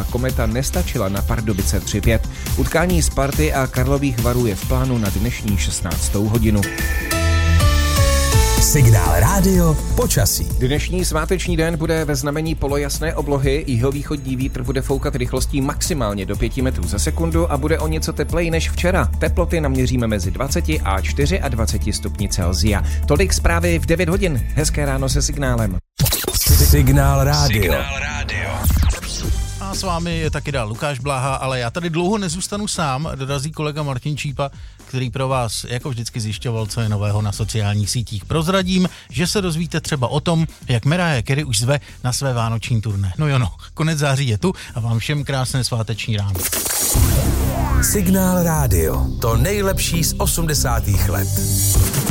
Kometa nestačila na Pardubice 3-5. Utkání Sparty a Karlových Varů je v plánu na dnešní 16. hodinu. Signál rádio počasí. Dnešní sváteční den bude ve znamení polojasné oblohy, jihovýchodní vítr bude foukat rychlostí maximálně do 5 metrů za sekundu a bude o něco tepleji než včera. Teploty naměříme mezi 20 a 24 stupni Celsia. Tolik zprávy v 9 hodin. Hezké ráno se Signálem. Signál rádio. A s vámi je taky dál Lukáš Bláha, ale já tady dlouho nezůstanu sám, dorazí kolega Martin Čípa, který pro vás jako vždycky zjišťoval, co je nového na sociálních sítích. Prozradím, že se dozvíte třeba o tom, jak Mariah Carey už zve na své vánoční turné. No jo, konec září je tu a vám všem krásné sváteční ráno. Signál rádio, to nejlepší z 80. let.